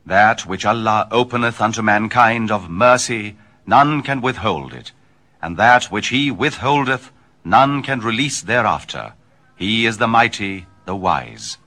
That which Allah openeth unto mankind of mercy, none can withhold it, and that which He withholdeth, none can release thereafter. He is the mighty, the wise.